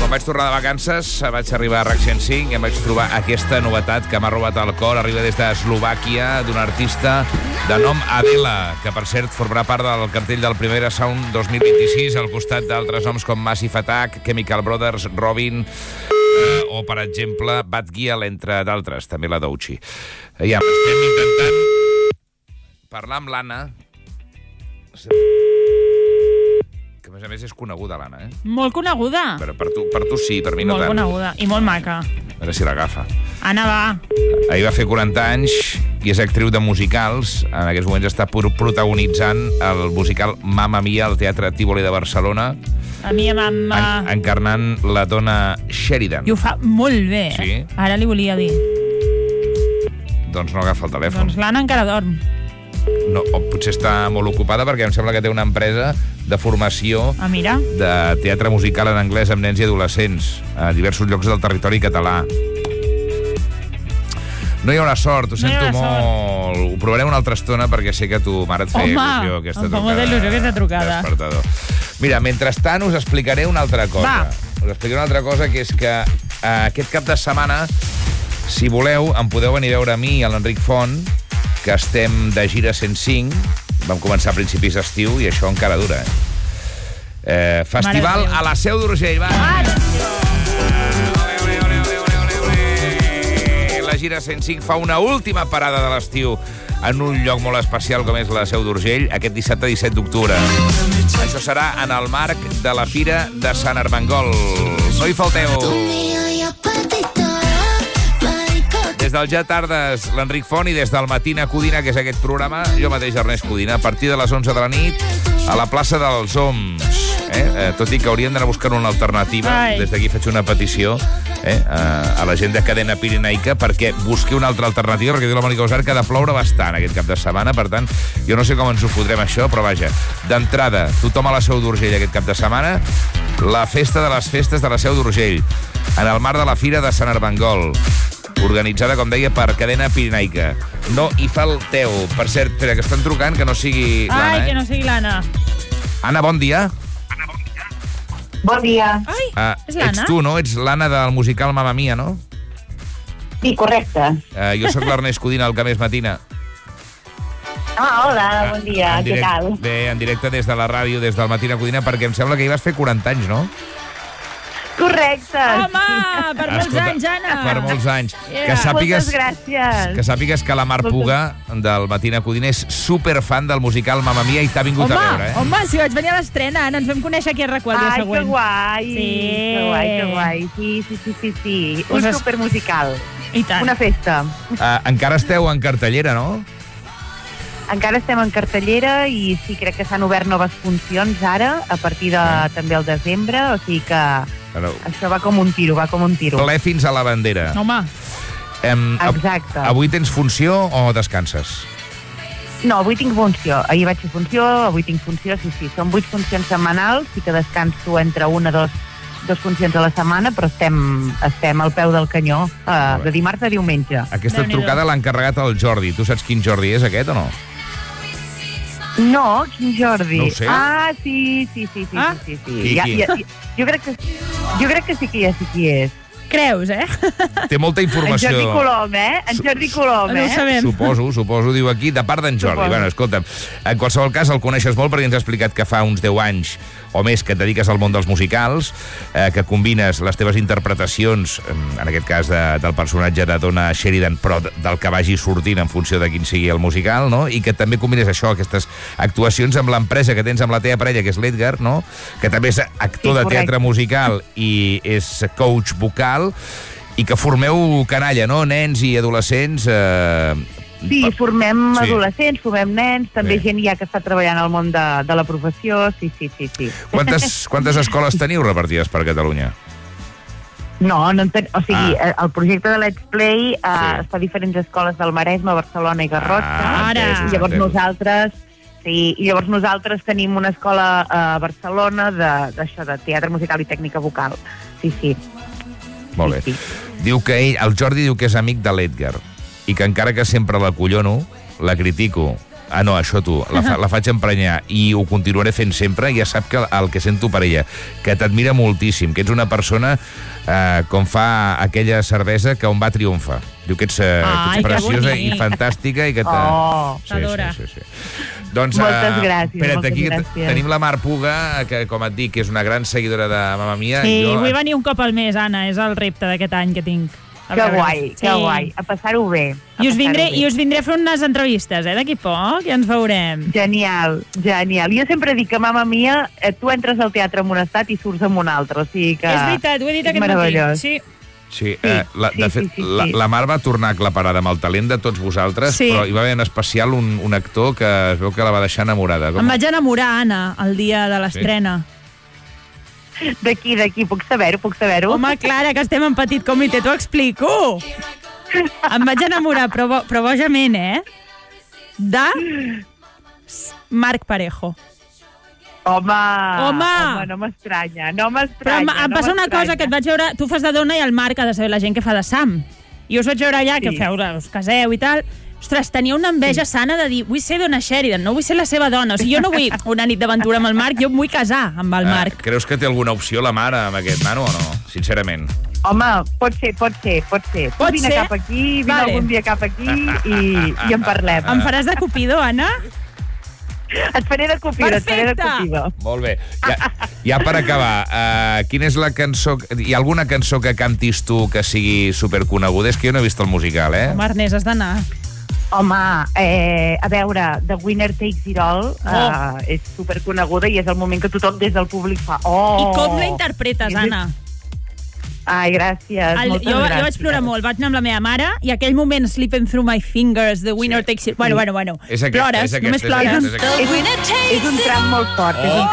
Quan vaig tornar de vacances, vaig arribar a RAC 105 i em vaig trobar aquesta novetat que m'ha robat el cor. Arriba des d'Eslovàquia, d'un artista de nom Adela, que per cert formarà part del cartell del Primera Sound 2026, al costat d'altres noms com Massive Attack, Chemical Brothers, Robin o, per exemple, Bad Gyal, entre d'altres, també la Doechii. Ja, estem intentant parlar amb l'Anna, que a més a més és coneguda, l'Anna, eh? Molt coneguda. Però per tu sí, per mi no molt tant. Molt coneguda i molt maca. A veure si l'agafa. Anna, va. Ahir va fer 40 anys i és actriu de musicals. En aquests moments està protagonitzant el musical Mamma Mia al Teatre Tívoli de Barcelona. La mia mamma. Encarnant la dona Sheridan. I ho fa molt bé, Sí? Ara li volia dir. Doncs no agafa el telèfon. Doncs l'Anna encara dorm. No, o potser està molt ocupada perquè em sembla que té una empresa de formació Ah, mira. de teatre musical en anglès amb nens i adolescents a diversos llocs del territori català. No hi haurà sort, ho sento molt. Ho provarem una altra estona perquè sé que a tu mare et feia il·lusió aquesta em fa molta il·lusió aquesta trucada. Despertador. Mira, mentrestant us explicaré una altra cosa. Va. Us explicaré una altra cosa, que és que aquest cap de setmana, si voleu, em podeu venir a veure a mi i a l'Enric Font, que estem de gira 105. Vam començar a principis d'estiu i això encara dura. Festival a la Seu d'Urgell. Va! La gira 105 fa una última parada de l'estiu en un lloc molt especial com és la Seu d'Urgell, aquest dissabte 17 d'octubre. Això serà en el marc de la Fira de Sant Armengol. No hi falteu! Des del Ja Tardes, l'Enric Font, i des del Matina Codina, que és aquest programa, jo mateix, Ernest Codina, a partir de les 11 de la nit, a la plaça dels Oms. Tot i que hauríem d'anar buscant una alternativa. Des d'aquí faig una petició a la gent de Cadena Pirenaica perquè busqui una altra alternativa, perquè diu la Mònica Usar que ha de ploure bastant aquest cap de setmana. Per tant, jo no sé com ens ho fotrem això, però vaja, d'entrada, tothom a la Seu d'Urgell aquest cap de setmana, la festa de les festes de la Seu d'Urgell, en el marc de la Fira de Sant Armengol, organitzada, com deia, per Cadena Pirenaica. No hi falteu. Per cert, espera, que estan trucant, que no sigui l'Anna. Ai, que no sigui l'Anna. Anna, bon dia. Bon dia. Ai, és l'Anna? Ets tu, no? Ets l'Anna del musical Mamma Mia, no? Sí, correcte. Jo sóc l'Ernest Codina, el que més matina. Ah, hola, bon dia, què tal? Bé, en directe des de la ràdio, des del Matina Codina, perquè em sembla que hi vas fer 40 anys, no? Correcte. Home, per molts anys, Anna. Per molts anys. Moltes gràcies. Que sàpigues que la Mar Puga, del Matina Codina, és superfan del musical Mamma Mia i t'ha vingut a veure, eh? Home, si vaig venir a l'estrena, Anna, ens vam conèixer aquí a RAC1 el dia següent. Ai, que guai. Sí. Que guai. Sí. Un supermusical. I tant. Una festa. Encara esteu en cartellera, no? Encara estem en cartellera i sí, crec que s'han obert noves funcions ara, a partir de també el desembre, o sigui que això va com un tiro. Ple fins a la bandera. Home. Exacte. Avui tens funció o descanses? No, avui tinc funció. Ahir vaig fer funció, avui tinc funció, sí. Són 8 funcions setmanals, sí que descanso entre una o dos funcions a la setmana, però estem al peu del canyó, de dimarts a diumenge. Aquesta trucada l'ha encarregat el Jordi. Tu saps quin Jordi és, aquest, o no? No, quin Jordi? No ho sé. Ah, sí. Qui? Jo crec que sí que ja sé qui és. Creus, Té molta informació. En Jordi Colom, En Jordi Colom, No ho sabem. Suposo, diu aquí, de part d'en Jordi. Bueno, escolta'm, en qualsevol cas el coneixes molt perquè ens ha explicat que fa uns 10 anys o més que et dediques al món dels musicals, que combines les teves interpretacions, en aquest cas del personatge de Donna Sheridan, però del que vagi sortint en funció de quin sigui el musical, no? I que també combines això, aquestes actuacions amb l'empresa que tens amb la teva parella, que és l'Edgar, no? Que també és actor de teatre musical i és coach vocal, i que formeu canalla, no? Nens i adolescents... Sí, formem adolescents, formem nens, també gent ja que està treballant al món de la professió, sí. Quantes escoles teniu repartides per Catalunya? No, o sigui, el projecte de Let's Play està a diferents escoles del Maresme, Barcelona i Garrotxa. I llavors nosaltres tenim una escola a Barcelona d'això, de teatre musical i tècnica vocal. Sí. Molt bé. Diu que el Jordi diu que és amic de l'Edgar i que encara que sempre la collono, la critico no, això tu, la faig emprenyar i ho continuaré fent sempre, ja sap que el que sento per ella, que t'admira moltíssim, que ets una persona com fa aquella cervesa que on va triomfa. Diu que ets preciosa i fantàstica i que t'adora. Sí. Doncs, moltes gràcies. Espera't, aquí tenim la Mar Puga, que, com et dic, és una gran seguidora de Mamma Mia. Sí, vull venir un cop al mes, Anna, és el repte d'aquest any que tinc. Que guai, a passar-ho bé. I us vindré a fer unes entrevistes, d'aquí poc, ja ens veurem. Genial. Jo sempre dic que, Mamma Mia, tu entres al teatre en un estat i surts en un altre, o sigui que... És veritat, ho he dit aquest matí. Sí, de fet, la Mar va tornar aclaparada amb el talent de tots vosaltres, però hi va haver en especial un actor que es veu que la va deixar enamorada. Em vaig enamorar, Anna, el dia de l'estrena. D'aquí, puc saber-ho? Home, Clara, que estem en petit comitè, t'ho explico. Em vaig enamorar, però bojament, de Marc Parejo. Home, no m'estranya. Però em passa una cosa, que et vaig veure... Tu fas de dona i el Marc ha de saber la gent que fa de Sam. I us vaig veure allà, que us caseu i tal. Ostres, tenia una enveja sana de dir vull ser dona Sheridan, no vull ser la seva dona. O sigui, jo no vull una nit d'aventura amb el Marc, jo em vull casar amb el Marc. Creus que té alguna opció la mare amb aquest nano o no? Sincerament. Home, pot ser. Tu vine cap aquí, vine algun dia cap aquí i en parlem. Em faràs de Cupido, Anna? Et faré de Cupido. Molt bé. Ja per acabar, quina és la cançó... Hi ha alguna cançó que cantis tu que sigui superconeguda? És que jo no he vist el musical, Home, Ernest, has d'anar. Home, a veure, The Winner Takes It All és superconeguda i és el moment que tothom des del públic fa I com la interpretes, Anna? Ai, gràcies, moltes gràcies. Jo vaig plorar molt, vaig anar amb la meva mare i aquell moment Slipping Through My Fingers, The Winner Takes It... Bueno, plores, només plores. És un tram molt fort,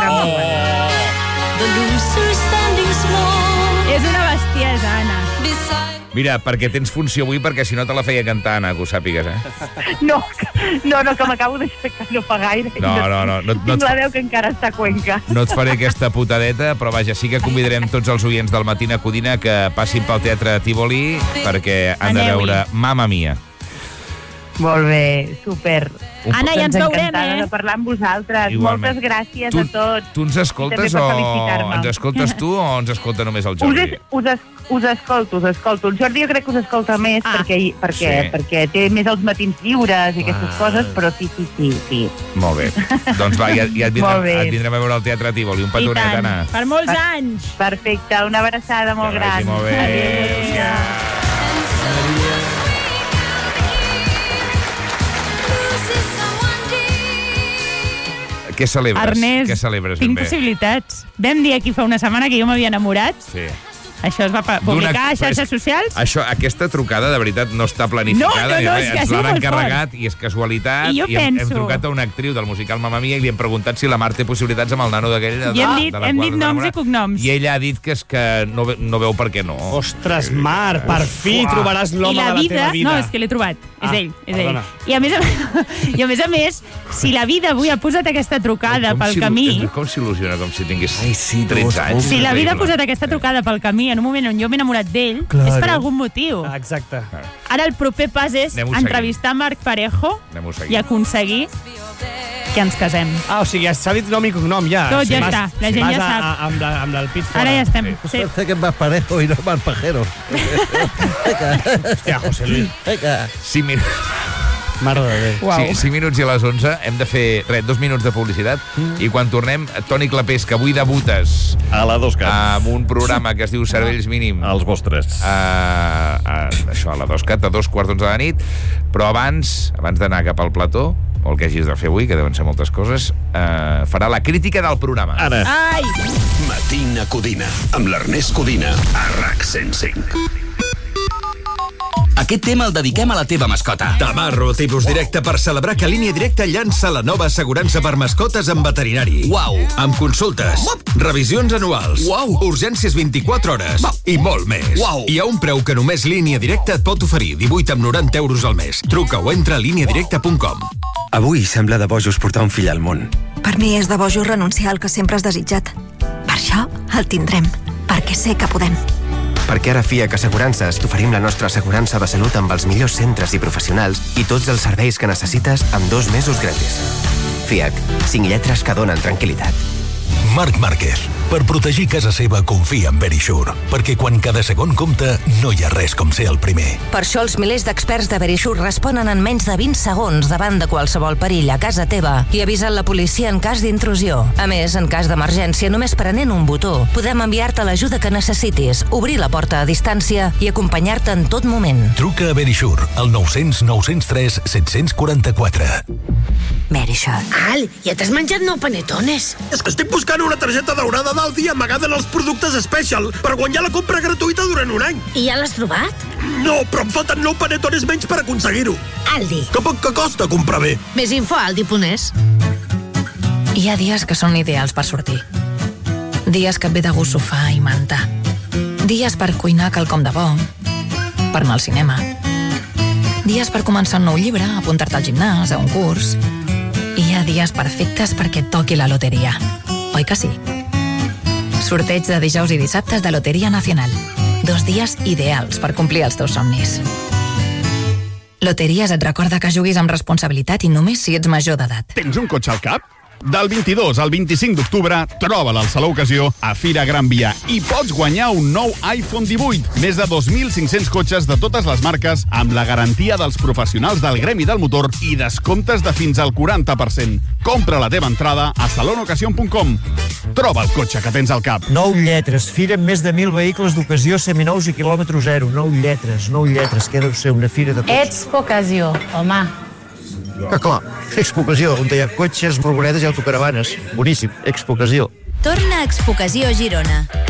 És una bestiesa, Anna. Mira, perquè tens funció avui, perquè si no te la feia cantar, Anna, que ho sàpigues, No, que m'acabo d'aixecar no fa gaire. No. Tinc la veu que encara està a Cuenca. No et faré aquesta putadeta, però vaja, sí que convidarem tots els oients del Matina Codina que passin pel Teatre Tívoli perquè han de veure Mamma Mia. Molt bé, super. Anna, ja ens veurem, Encantada de parlar amb vosaltres. Igualment. Moltes gràcies a tots. Tu ens escoltes o ens escoltes tu o ens escolta només el Jordi? Us escolto. El Jordi jo crec que us escolta més perquè té més els matins lliures i aquestes coses, però sí. Molt bé. Doncs va, ja et vindrem a veure al Teatre Tívoli. Un petonet, Anna. Per molts anys. Perfecte, una abraçada molt gran. Molt bé. Adéu. Què celebres? Ernest, Què celebres, tinc possibilitats. Vam dir aquí fa una setmana que jo m'havia enamorat. Sí. Això es va publicar a xarxes socials? Aquesta trucada, de veritat, no està planificada. No, és que ens l'han encarregat i és casualitat. I jo penso... Hem trucat a una actriu del musical Mamma Mia i li hem preguntat si la Mar té possibilitats amb el nano d'aquell. I hem dit noms i cognoms. I ella ha dit que és que no veu per què no. Ostres, Mar, per fi trobaràs l'home de la teva vida. No, és que l'he trobat. És ell. I a més a més, si la vida avui ha posat aquesta trucada pel camí... Com s'il·lusiona, com si tingués 13 anys. Si la vida ha posat aquesta trucada pel camí en un moment on jo m'he enamorat d'ell, és per algun motiu. Exacte. Ara el proper pas és entrevistar Marc Parejo i aconseguir que ens casem. O sigui, s'ha dit nom i cognom ja. Tot ja està, la gent ja sap. Amb el pit fora. Ara ja estem. Suerte que es más Parejo y no más Pajero. Hòstia, José Luis. 5 minuts. Mare de Déu. 5 minuts i a les 11 hem de fer 2 minuts de publicitat i quan tornem, Toni Clapés, que avui debutes a la 2CAT amb un programa que es diu Cervells Mínim els vostres això, a la 2CAT a 2:15 de la nit, però abans d'anar cap al plató o el que hagis de fer avui, que deuen ser moltes coses, farà la crítica del programa. Ara. Ai! Matina Codina, amb l'Ernest Codina, a RAC 105. Aquest tema el dediquem a la teva mascota. Tamarro, tipus directe per celebrar que Línia Directa llança la nova assegurança per mascotes en veterinari. Uau! Amb consultes, revisions anuals, urgències 24 hores i molt més. Uau! Hi ha un preu que només Línia Directa et pot oferir, 18,90 € al mes. Truca o entra a lineadirecta.com. Avui sembla de bojos portar un fill al món. Per mi és de bojos renunciar al que sempre has desitjat. Per això el tindrem, perquè sé que podem. Perquè ara a FIAC Assegurances t'oferim la nostra assegurança de salut amb els millors centres i professionals i tots els serveis que necessites amb 2 mesos gratis. FIAC, 5 lletres que donen tranquil·litat. Marc Márquez. Per protegir casa seva, confia en Verisure. Perquè quan cada segon compta, no hi ha res com ser el primer. Per això els milers d'experts de Verisure responen en menys de 20 segons davant de qualsevol perill a casa teva i avisen la policia en cas d'intrusió. A més, en cas d'emergència, només prenent un botó, podem enviar-te l'ajuda que necessitis, obrir la porta a distància i acompanyar-te en tot moment. Truca a Verisure, al 900 903 744. Verisure. Al, ja t'has menjat 9 panetones. És que estic buscant una targeta daurada d'Aldi amagada en els productes Special per guanyar la compra gratuïta durant un any. I ja l'has trobat? No, però em falten 9 panetones menys per aconseguir-ho. Aldi. Que poc que costa comprar bé. Més info a aldi.es. Hi ha dies que són ideals per sortir. Dies que et ve de gust sofà i manta. Dies per cuinar quelcom de bo. Per anar al cinema. Dies per començar un nou llibre, apuntar-te al gimnàs, a un curs. I hi ha dies perfectes perquè et toqui la loteria. Oi que sí? Sorteig de dijous i dissabtes de Loteria Nacional. 2 dies ideals per complir els teus somnis. Loteries et recorda que juguis amb responsabilitat i només si ets major d'edat. Tens un cotxe al cap? Del 22 al 25 d'octubre, troba-la al Saló Ocasió a Fira Gran Via i pots guanyar un nou iPhone 18. Més de 2.500 cotxes de totes les marques amb la garantia dels professionals del gremi del motor i descomptes de fins al 40%. Compra la teva entrada a salonocasion.com. Troba el cotxe que tens al cap. 9 lletres. Fira amb més de 1.000 vehicles d'ocasió seminous i quilòmetre zero. 9 lletres. Què deu ser una fira de cotxes? Expo Ocasió, home. Ah, clar, Expo Ocasió, on hi ha cotxes, furgonetes i autocaravanes. Boníssim, Expo Ocasió. Torna a Expo Ocasió Girona.